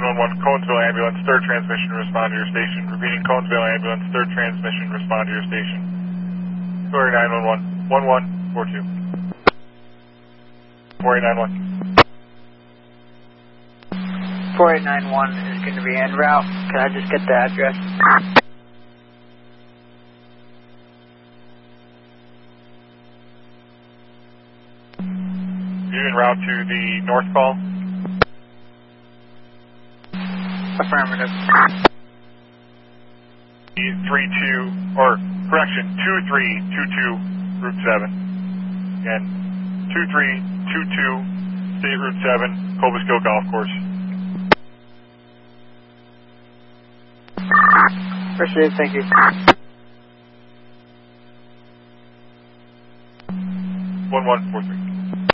911, Conesville ambulance, third transmission, respond to your station. Repeating, Conesville ambulance, third transmission, respond to your station. Story 911, 1142. 4891. 4891 is going to be en route. Can I just get the address? You en route to the north call? Affirmative. 32, or correction, 2322 Route 7. Again, 2322 State Route 7, Cobleskill Golf Course. Received, thank you. 1143.